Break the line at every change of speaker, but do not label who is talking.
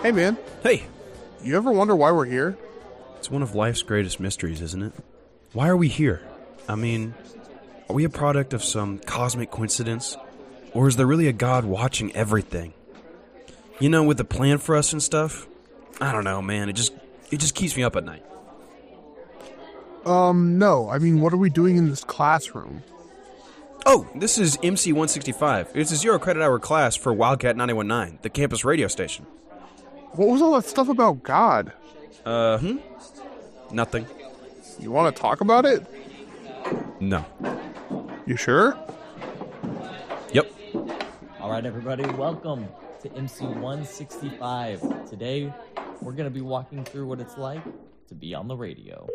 Hey, man.
Hey,
You ever wonder why we're here?
it's one of life's greatest mysteries, isn't it? Why are we here? I mean, are we a product of some cosmic coincidence? Or is there really a God watching everything? You know, with a plan for us and stuff? I don't know, man. It just keeps me up at night.
No. I mean, what are we doing in this classroom?
Oh, this is MC 165. It's a 0 credit hour class for Wildcat 919, the campus radio station.
What was all that stuff about God?
Nothing.
You want to talk about it?
No.
You sure?
Yep.
All right, everybody, welcome to MC 165. Today, we're going to be walking through what it's like to be on the radio.